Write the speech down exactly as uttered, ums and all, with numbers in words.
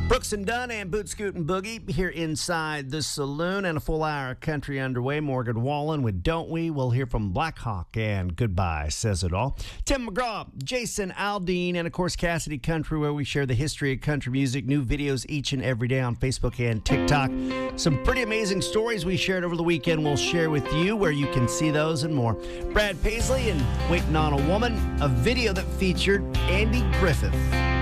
Brooks and Dunn and Boot Scoot and Boogie here inside the saloon, and a full hour of country underway. Morgan Wallen with Don't We? We'll hear from Black Hawk and Goodbye Says It All. Tim McGraw, Jason Aldean, and of course Cassidy Country, where we share the history of country music. New videos each and every day on Facebook and TikTok. Some pretty amazing stories we shared over the weekend we'll share with you, where you can see those and more. Brad Paisley and Waiting on a Woman, a video that featured Andy Griffith.